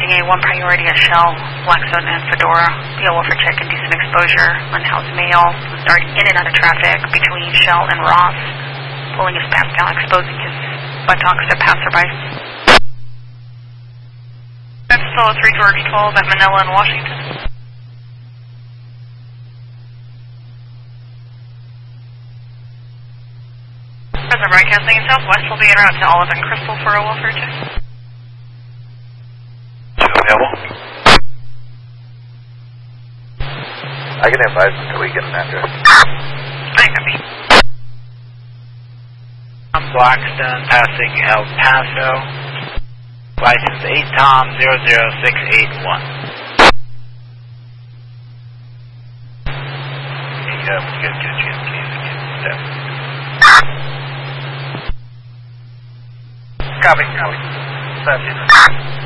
Passing A1 priority at Shell, Blackstone and Fedora. Be able for check and do some exposure. Unhoused male, starting in and out of traffic between Shell and Ross. Pulling his pants down, exposing his buttocks to passerby. That's still a 3 George 12 at Manila and Washington. Present broadcasting in Southwest will be en route to Olive and Crystal for a welfare check. Available. I can advise until we get an address. I copy. Blackstone passing El Paso. License 8 Tom 00681. Yeah, we gotta get a chance to get Copy.